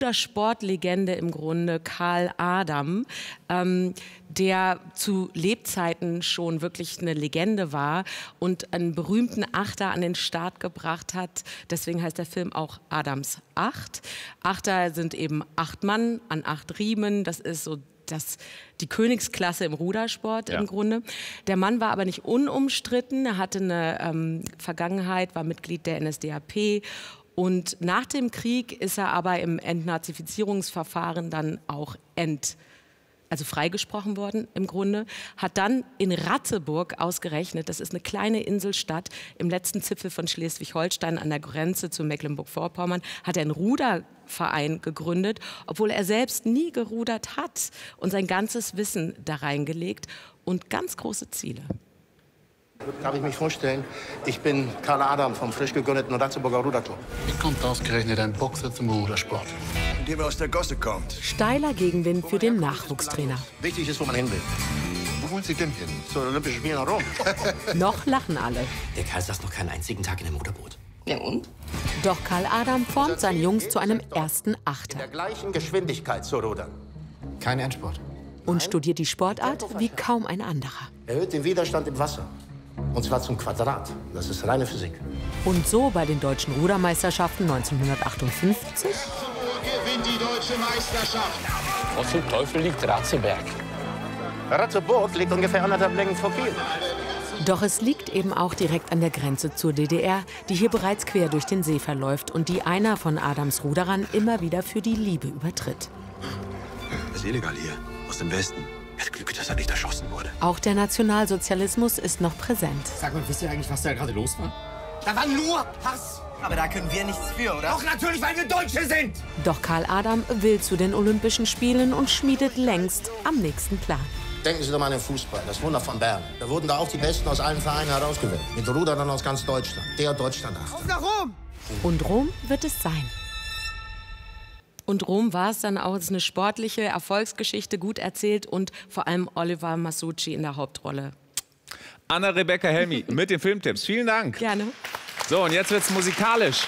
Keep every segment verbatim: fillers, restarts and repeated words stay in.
Rudersportlegende im Grunde, Karl Adam, ähm, der zu Lebzeiten schon wirklich eine Legende war und einen berühmten Achter an den Start gebracht hat. Deswegen heißt der Film auch Adams Acht. Achter sind eben acht Mann an acht Riemen. Das ist so das, die Königsklasse im Rudersport ja. im Grunde. Der Mann war aber nicht unumstritten. Er hatte eine ähm, Vergangenheit, war Mitglied der N S D A P. Und nach dem Krieg ist er aber im Entnazifizierungsverfahren dann auch ent, also freigesprochen worden im Grunde, hat dann in Ratzeburg ausgerechnet, das ist eine kleine Inselstadt im letzten Zipfel von Schleswig-Holstein an der Grenze zu Mecklenburg-Vorpommern, hat er einen Ruderverein gegründet, obwohl er selbst nie gerudert hat und sein ganzes Wissen da reingelegt und ganz große Ziele. Darf ich mich vorstellen? Ich bin Karl Adam vom frisch gegründeten Ratzeburger Ruderclub. Wie kommt ausgerechnet ein Boxer zum Rudersport? Indem er aus der Gosse kommt. Steiler Gegenwind für den Nachwuchstrainer. Wichtig ist, wo man hin will. Wo wollen Sie denn hin? Zu den Olympischen Spielen nach Rom. Noch lachen alle. Der Kerl saß noch keinen einzigen Tag in einem Ruderboot. Ja und? Doch Karl Adam formt seine Jungs zu einem ersten Achter. In der gleichen Geschwindigkeit zu rudern. Kein Endsport. Und studiert die Sportart wie kaum ein anderer. Erhöht den Widerstand im Wasser. Und zwar zum Quadrat. Das ist reine Physik. Und so bei den deutschen Rudermeisterschaften neunzehnhundertachtundfünfzig. Gewinnt die deutsche Meisterschaft. Wo zum Teufel liegt Ratzeberg? Ratzeburg liegt ungefähr anderthalb Längen vor Kiel. Doch es liegt eben auch direkt an der Grenze zur D D R, die hier bereits quer durch den See verläuft und die einer von Adams Ruderern immer wieder für die Liebe übertritt. Das ist illegal hier, aus dem Westen. Das Glück, dass er nicht erschossen wurde. Auch der Nationalsozialismus ist noch präsent. Sag mal, wisst ihr eigentlich, was da gerade los war? Da war nur Hass. Aber da können wir nichts für, oder? Doch natürlich, weil wir Deutsche sind. Doch Karl Adam will zu den Olympischen Spielen und schmiedet längst am nächsten Plan. Denken Sie doch mal an den Fußball, das Wunder von Bern. Da wurden da auch die Besten aus allen Vereinen herausgewählt. Mit Ruderern aus ganz Deutschland. Der Deutschland acht. Auf nach Rom. Und Rom wird es sein. Und Rom war es dann auch, es ist eine sportliche Erfolgsgeschichte, gut erzählt und vor allem Oliver Masucci in der Hauptrolle. Anna-Rebecca Helmy mit den Filmtipps. Vielen Dank. Gerne. So, und jetzt wird's musikalisch.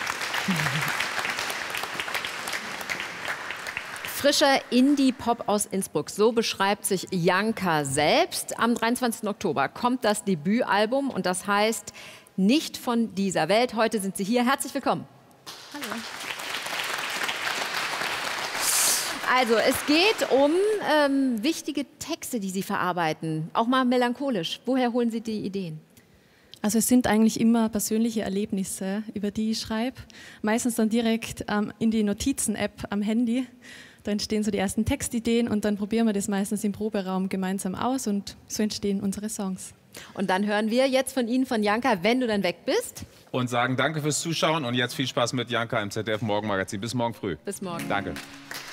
Frischer Indie-Pop aus Innsbruck, so beschreibt sich Janka selbst. Am dreiundzwanzigsten Oktober kommt das Debütalbum und das heißt Nicht von dieser Welt. Heute sind Sie hier. Herzlich willkommen. Hallo. Also, es geht um ähm, wichtige Texte, die Sie verarbeiten, auch mal melancholisch. Woher holen Sie die Ideen? Also es sind eigentlich immer persönliche Erlebnisse, über die ich schreibe. Meistens dann direkt ähm, in die Notizen-App am Handy. Da entstehen so die ersten Textideen und dann probieren wir das meistens im Proberaum gemeinsam aus und so entstehen unsere Songs. Und dann hören wir jetzt von Ihnen, von Janka, wenn du dann weg bist. Und sagen danke fürs Zuschauen und jetzt viel Spaß mit Janka im Z D F Morgenmagazin. Bis morgen früh. Bis morgen. Danke.